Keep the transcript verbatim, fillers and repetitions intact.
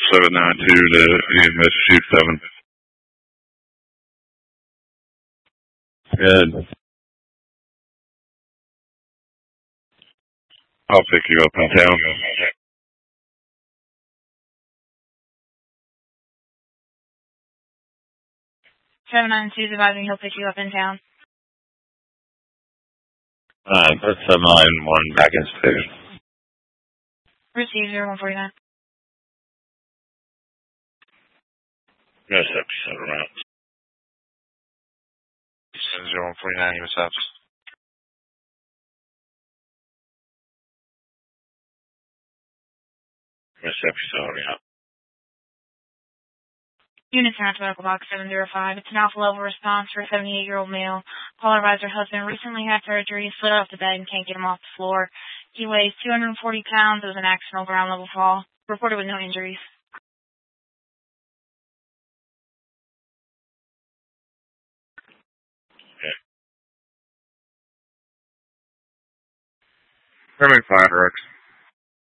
seven nine two to E M S shoot seven. Good. I'll pick you up in town. seven nine two is advising he'll pick you up in town. Alright, that's seven nine one back in station. Receive zero one forty-nine. Yes, episode around. zero one forty-nine, U S F. Yes, episode around. Unit Toronto Medical Box seven zero five. It's an alpha level response for a seventy-eight-year-old male. Caller advised her husband recently had surgery, slid off the bed, and can't get him off the floor. He weighs two hundred forty pounds. It was an accidental ground level fall. Reported with no injuries. Having fire direction.